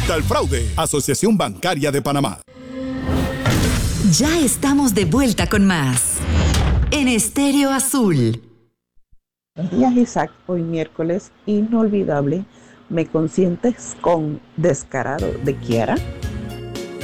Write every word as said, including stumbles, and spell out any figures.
Contra el fraude. Asociación Bancaria de Panamá. Ya estamos de vuelta con más en Estéreo Azul. Buenos días, Isaac. Hoy miércoles inolvidable. ¿Me consientes con Descarado de Kiara?